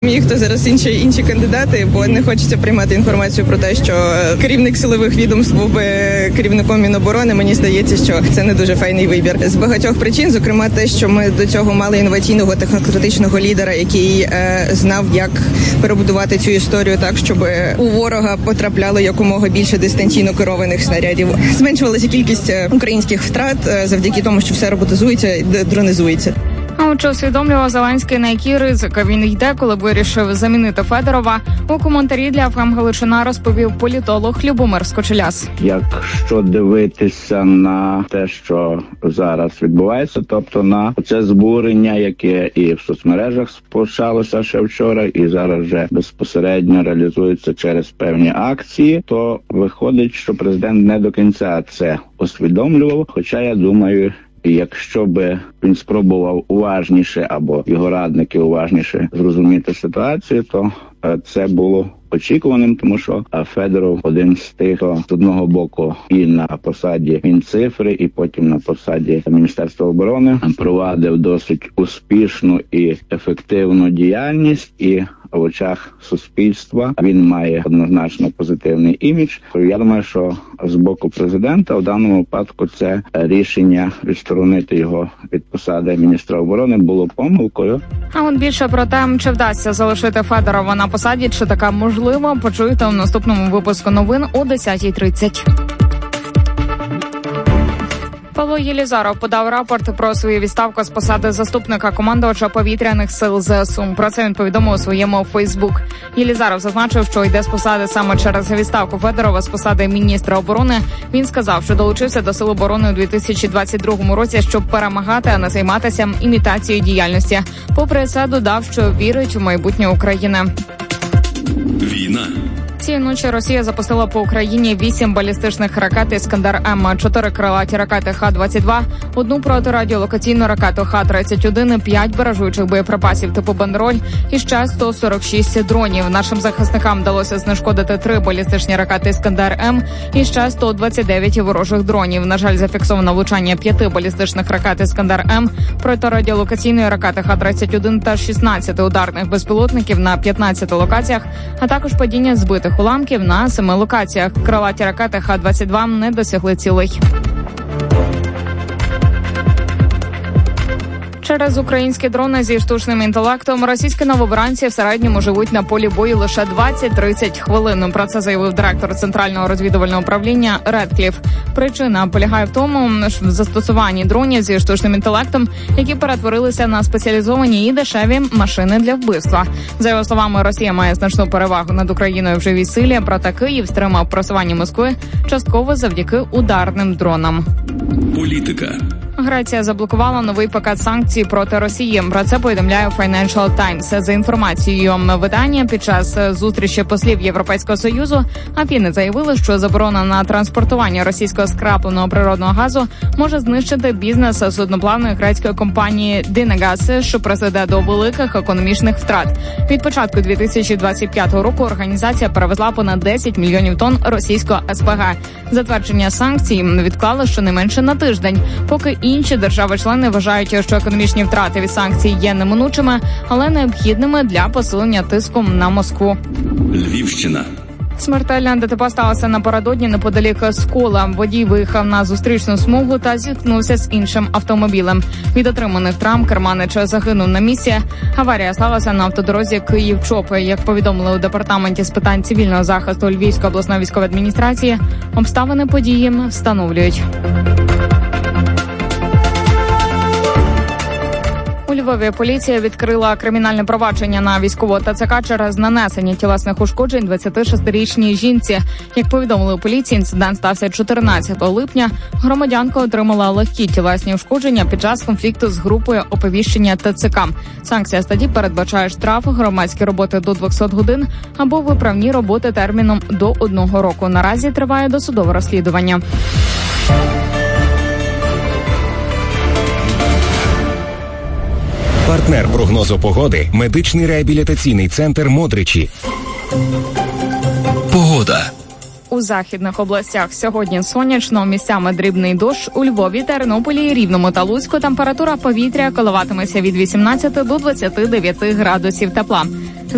розумію, хто зараз інші кандидати, бо не хочеться приймати інформацію про те, що керівник силових відомств був би керівником Міноборони. Мені здається, що це не дуже файний вибір. З багатьох причин, зокрема те, що ми до цього мали інноваційного технократичного лідера, який знав, як перебудувати цю історію так, щоб у ворога потрапляло якомога більше дистанційно керованих снарядів. Зменшувалася кількість українських втрат завдяки тому, що все роботизується і дронизується. А чи усвідомлював Зеленський, на які ризики він йде, коли вирішив замінити Федорова? У коментарі для ФМ Галичина розповів політолог Любомир Скочеляс. Якщо дивитися на те, що зараз відбувається, тобто на це збурення, яке і в соцмережах почалося ще вчора, і зараз вже безпосередньо реалізується через певні акції, то виходить, що президент не до кінця це усвідомлював, хоча я думаю, якщо би він спробував уважніше або його радники уважніше зрозуміти ситуацію, то це було очікуваним, тому що Федоров один з тих, хто з одного боку і на посаді Мінцифри, і потім на посаді Міністерства оборони провадив досить успішну і ефективну діяльність, і в очах суспільства він має однозначно позитивний імідж. Я думаю, що з боку президента в даному випадку це рішення відсторонити його від посади міністра оборони було помилкою. А от більше про те, чи вдасться залишити Федорова на посаді, чи така можлива, почуєте у наступному випуску новин о 10:30. Павло Єлізаров подав рапорт про свою відставку з посади заступника командувача повітряних сил ЗСУ. Про це він повідомив у своєму Фейсбук. Єлізаров зазначив, що йде з посади саме через відставку Федорова з посади міністра оборони. Він сказав, що долучився до Сил оборони у 2022 році, щоб перемагати, а не займатися імітацією діяльності. Попри це, додав, що вірить у майбутнє України. Війна. Цієї ночі Росія запустила по Україні 8 балістичних ракет «Іскандер-М», 4 крилаті ракети Х-22, 1 протирадіолокаційну ракету Х-31, 5 баражуючих боєприпасів типу «Бандероль» і ще 146 дронів. Нашим захисникам вдалося знешкодити 3 балістичні ракети «Іскандер-М» і ще 129 ворожих дронів. На жаль, зафіксовано влучання 5 балістичних ракет «Іскандер-М», протирадіолокаційної ракети Х-31 та 16 ударних безпілотників на 15 локаціях, а також падіння збитих уламків на 7 локаціях. Крилаті ракети Х-22 не досягли цілей. Через українські дрони зі штучним інтелектом російські новобранці в середньому живуть на полі бою лише 20-30 хвилин. Про це заявив директор Центрального розвідувального управління Редкліф. Причина полягає в тому, що в застосуванні дронів зі штучним інтелектом, які перетворилися на спеціалізовані і дешеві машини для вбивства. За його словами, Росія має значну перевагу над Україною в живій силі, проте Київ стримав просування Москви частково завдяки ударним дронам. Політика. Греція заблокувала новий пакет санкцій проти Росії. Про це повідомляє Financial Times. За інформацією видання, під час зустрічі послів Європейського Союзу Афіни заявили, що заборона на транспортування російського скрапленого природного газу може знищити бізнес судноплавної грецької компанії Dynagas, що призведе до великих економічних втрат. Від початку 2025 року організація перевезла понад 10 мільйонів тонн російського СПГ. Затвердження санкцій відклали щонайменше на тиждень, поки інші держави-члени вважають, що економічні втрати від санкцій є неминучими, але необхідними для посилення тиску на Москву. Львівщина. Смертельне ДТП сталося напередодні неподалік Скола. Водій виїхав на зустрічну смугу та зіткнувся з іншим автомобілем. Від отриманих травм керманич загинув на місці. Аварія сталася на автодорозі Київ-Чоп. Як повідомили у департаменті з питань цивільного захисту Львівської обласної військової адміністрації, обставини події встановлюють. У Львові поліція відкрила кримінальне провадження на військового ТЦК через нанесення тілесних ушкоджень 26-річній жінці. Як повідомили у поліції, інцидент стався 14 липня. Громадянка отримала легкі тілесні ушкодження під час конфлікту з групою оповіщення ТЦК. Санкція статті передбачає штраф, громадські роботи до 200 годин або виправні роботи терміном до 1 року. Наразі триває досудове розслідування. Партнер прогнозу погоди – медичний реабілітаційний центр «Модричі». Погода. У західних областях сьогодні сонячно, місцями дрібний дощ. У Львові, Тернополі, Рівному та Луцьку температура повітря коливатиметься від 18 до 29 градусів тепла.